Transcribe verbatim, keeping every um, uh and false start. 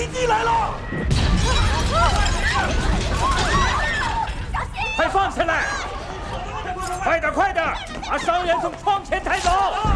敌机来了！快放下来！快点，快点，把伤员从窗前抬走！